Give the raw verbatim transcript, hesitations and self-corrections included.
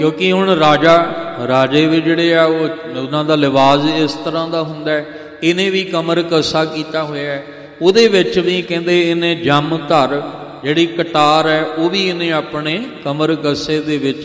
ਕਿਉਂਕਿ ਹੁਣ ਰਾਜਾ ਰਾਜੇ ਵੀ ਜਿਹੜੇ ਆ ਉਹ ਉਹਨਾਂ ਦਾ ਲਿਬਾਸ ਇਸ ਤਰ੍ਹਾਂ ਦਾ ਹੁੰਦਾ ਹੈ। ਇਹਨੇ ਵੀ ਕਮਰ ਕੱਸਾ ਕੀਤਾ ਹੋਇਆ ਹੈ। ਉਹਦੇ ਵਿੱਚ ਵੀ ਕਹਿੰਦੇ ਇਹਨੇ ਜੰਮ ਧਰ ਜਿਹੜੀ ਕਟਾਰ ਹੈ ਉਹ ਵੀ ਇਹਨੇ ਆਪਣੇ ਕਮਰ ਕੱਸੇ ਦੇ ਵਿੱਚ